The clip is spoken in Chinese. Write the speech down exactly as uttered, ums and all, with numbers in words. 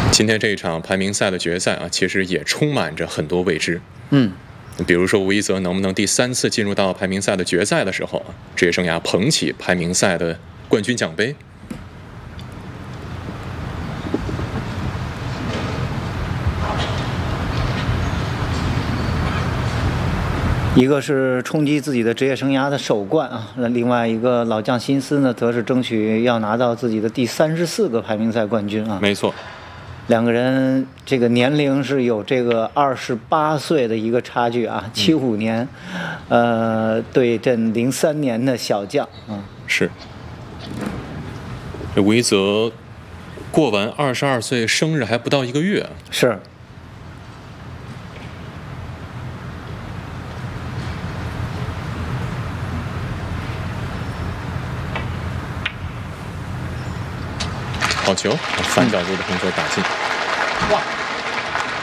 今天这一场排名赛的决赛啊，其实也充满着很多未知。 嗯， 比如说吴一泽能不能第三次进入到排名赛的决赛的时候，职业生涯捧起排名赛的冠军奖杯。 一个是冲击自己的职业生涯的首冠啊，那另外一个老将辛斯呢，则是争取要拿到自己的第三十四个排名赛冠军啊。 没错， 两个人这个年龄是有这个二十八岁的一个差距啊，七五年，呃，对阵零三年的小将啊。 是。这吴一泽过完二十二岁生日还不到一个月。 是。 好球，反角度的红球打进。 哇！